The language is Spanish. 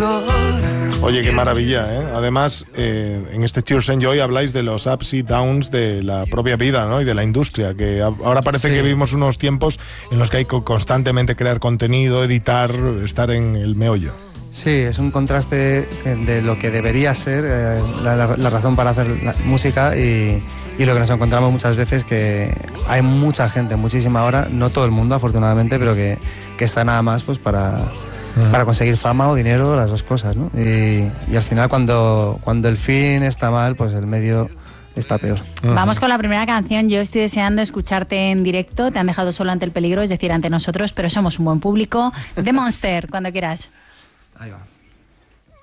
Oye, qué maravilla, ¿eh? Además, en este Tears and Joy habláis de los ups y downs de la propia vida, ¿no? Y de la industria, que ahora parece que vivimos unos tiempos en los que hay que constantemente crear contenido, editar, estar en el meollo. Sí, es un contraste de lo que debería ser la razón para hacer la música y lo que nos encontramos muchas veces, que hay mucha gente, muchísima ahora, no todo el mundo afortunadamente, pero que está nada más pues para conseguir fama o dinero, las dos cosas, ¿no? Y al final cuando el fin está mal, pues el medio está peor. Vamos con la primera canción. Yo estoy deseando escucharte en directo. Te han dejado solo ante el peligro, es decir, ante nosotros, pero somos un buen público. The Monster, cuando quieras. Ahí va.